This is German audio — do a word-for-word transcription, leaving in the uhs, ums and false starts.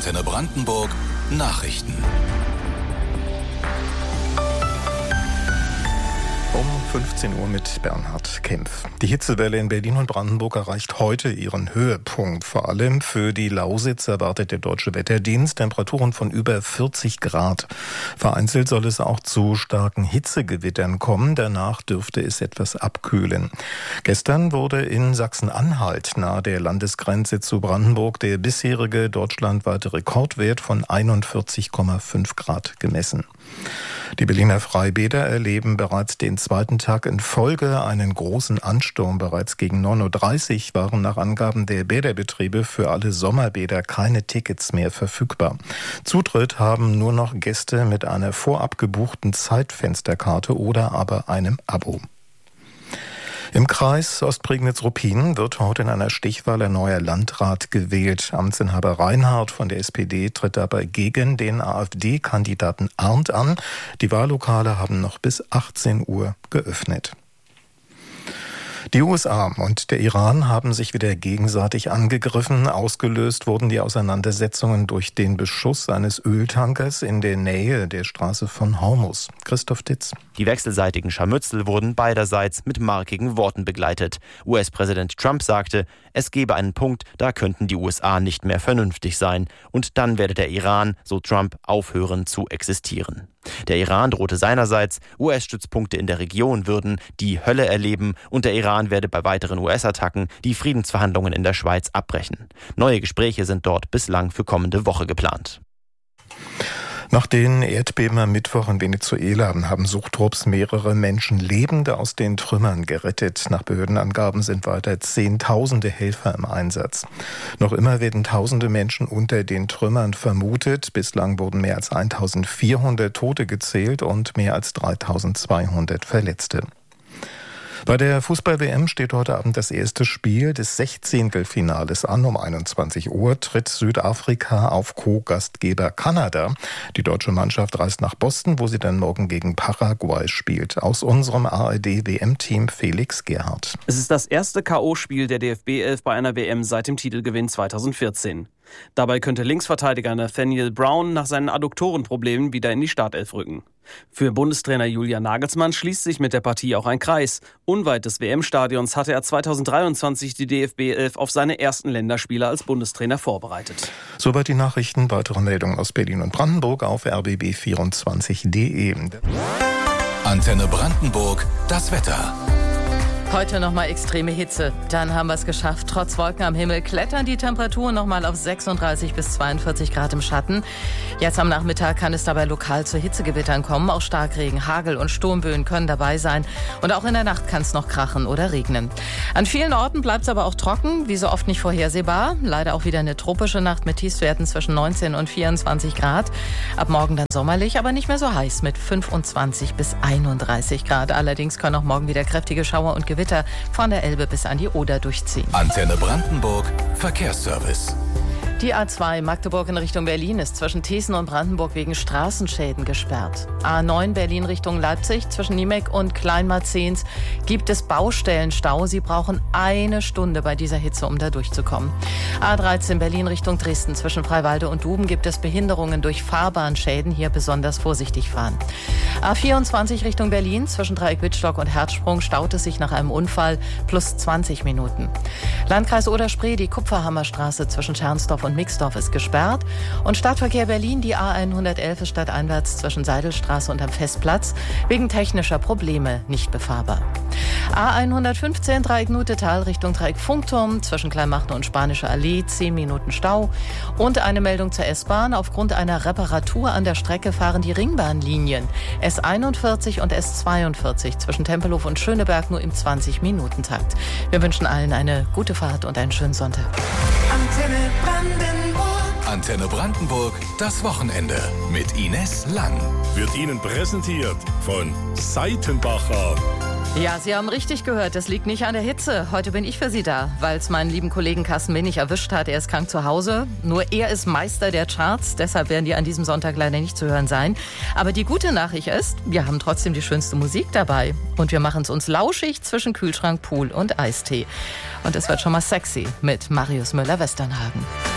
Antenne Brandenburg Nachrichten. Um fünfzehn Uhr mit Bernhard Kempf. Die Hitzewelle in Berlin und Brandenburg erreicht heute ihren Höhepunkt. Vor allem für die Lausitz erwartet der Deutsche Wetterdienst Temperaturen von über vierzig Grad. Vereinzelt soll es auch zu starken Hitzegewittern kommen. Danach dürfte es etwas abkühlen. Gestern wurde in Sachsen-Anhalt nahe der Landesgrenze zu Brandenburg der bisherige deutschlandweite Rekordwert von einundvierzig Komma fünf Grad gemessen. Die Berliner Freibäder erleben bereits den zweiten Tag in Folge einen großen Ansturm. Bereits gegen neun Uhr dreißig waren nach Angaben der Bäderbetriebe für alle Sommerbäder keine Tickets mehr verfügbar. Zutritt haben nur noch Gäste mit einer vorab gebuchten Zeitfensterkarte oder aber einem Abo. Im Kreis Ostprignitz-Ruppin wird heute in einer Stichwahl ein neuer Landrat gewählt. Amtsinhaber Reinhardt von der S P D tritt dabei gegen den AfD-Kandidaten Arndt an. Die Wahllokale haben noch bis achtzehn Uhr geöffnet. Die U S A und der Iran haben sich wieder gegenseitig angegriffen. Ausgelöst wurden die Auseinandersetzungen durch den Beschuss eines Öltankers in der Nähe der Straße von Hormuz. Christoph Ditz. Die wechselseitigen Scharmützel wurden beiderseits mit markigen Worten begleitet. U S-Präsident Trump sagte, es gebe einen Punkt, da könnten die U S A nicht mehr vernünftig sein. Und dann werde der Iran, so Trump, aufhören zu existieren. Der Iran drohte seinerseits, U S-Stützpunkte in der Region würden die Hölle erleben und der Iran werde bei weiteren U S-Attacken die Friedensverhandlungen in der Schweiz abbrechen. Neue Gespräche sind dort bislang für kommende Woche geplant. Nach den Erdbeben am Mittwoch in Venezuela haben Suchtrupps mehrere Menschen lebend aus den Trümmern gerettet. Nach Behördenangaben sind weiter Zehntausende Helfer im Einsatz. Noch immer werden tausende Menschen unter den Trümmern vermutet. Bislang wurden mehr als eintausendvierhundert Tote gezählt und mehr als dreitausendzweihundert Verletzte. Bei der Fußball-W M steht heute Abend das erste Spiel des Sechzehntelfinales an. Um einundzwanzig Uhr tritt Südafrika auf Co-Gastgeber Kanada. Die deutsche Mannschaft reist nach Boston, wo sie dann morgen gegen Paraguay spielt. Aus unserem A R D-W M-Team Felix Gerhardt. Es ist das erste K O-Spiel der D F B elf bei einer W M seit dem Titelgewinn zweitausendvierzehn. Dabei könnte Linksverteidiger Nathaniel Brown nach seinen Adduktorenproblemen wieder in die Startelf rücken. Für Bundestrainer Julian Nagelsmann schließt sich mit der Partie auch ein Kreis. Unweit des W M-Stadions hatte er zweitausenddreiundzwanzig die D F B elf auf seine ersten Länderspiele als Bundestrainer vorbereitet. Soweit die Nachrichten. Weitere Meldungen aus Berlin und Brandenburg auf r b b vierundzwanzig punkt d e. Antenne Brandenburg, das Wetter. Heute nochmal extreme Hitze. Dann haben wir es geschafft. Trotz Wolken am Himmel klettern die Temperaturen nochmal auf sechsunddreißig bis zweiundvierzig Grad im Schatten. Jetzt am Nachmittag kann es dabei lokal zu Hitzegewittern kommen. Auch Starkregen, Hagel und Sturmböen können dabei sein. Und auch in der Nacht kann es noch krachen oder regnen. An vielen Orten bleibt es aber auch trocken, wie so oft nicht vorhersehbar. Leider auch wieder eine tropische Nacht mit Tiefstwerten zwischen neunzehn und vierundzwanzig Grad. Ab morgen dann sommerlich, aber nicht mehr so heiß mit fünfundzwanzig bis einunddreißig Grad. Allerdings können auch morgen wieder kräftige Schauer und Gewitter von der Elbe bis an die Oder durchziehen. Antenne Brandenburg, Verkehrsservice. Die A zwei Magdeburg in Richtung Berlin ist zwischen Thesen und Brandenburg wegen Straßenschäden gesperrt. A neun Berlin Richtung Leipzig zwischen Niemek und Kleinmarzehns gibt es Baustellenstau. Sie brauchen eine Stunde bei dieser Hitze, um da durchzukommen. A dreizehn Berlin Richtung Dresden zwischen Freiwalde und Duben gibt es Behinderungen durch Fahrbahnschäden. Hier besonders vorsichtig fahren. A vierundzwanzig Richtung Berlin zwischen Dreieck-Wittstock und Herzsprung staut es sich nach einem Unfall plus zwanzig Minuten. Landkreis Oder-Spree, die Kupferhammerstraße zwischen Schernsdorf und Mixdorf ist gesperrt. Und Stadtverkehr Berlin, die A hundertelf ist stadteinwärts zwischen Seidelstraße und am Festplatz wegen technischer Probleme nicht befahrbar. A hundertfünfzehn Dreieck-Nutetal Richtung Dreieck-Funkturm zwischen Kleinmachte und Spanische Allee, zehn Minuten Stau. Und eine Meldung zur S-Bahn. Aufgrund einer Reparatur an der Strecke fahren die Ringbahnlinien S einundvierzig und S zweiundvierzig zwischen Tempelhof und Schöneberg nur im zwanzig-Minuten-Takt. Wir wünschen allen eine gute Fahrt und einen schönen Sonntag. Antenne Brandenburg. Antenne Brandenburg, das Wochenende mit Ines Lang. Wird Ihnen präsentiert von Seitenbacher. Ja, Sie haben richtig gehört, das liegt nicht an der Hitze. Heute bin ich für Sie da, weil es meinen lieben Kollegen Carsten Wenig erwischt hat. Er ist krank zu Hause. Nur er ist Meister der Charts, deshalb werden die an diesem Sonntag leider nicht zu hören sein. Aber die gute Nachricht ist, wir haben trotzdem die schönste Musik dabei. Und wir machen es uns lauschig zwischen Kühlschrank, Pool und Eistee. Und es wird schon mal sexy mit Marius Müller-Westernhagen.